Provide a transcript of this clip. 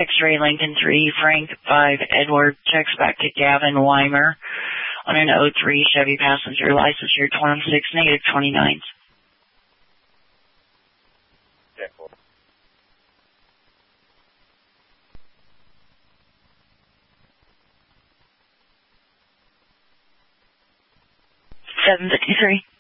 X-ray Lincoln 3, Frank 5, Edward, checks back to Gavin Weimer on an 03 Chevy passenger, license year 26, negative 29. Check 4. 753.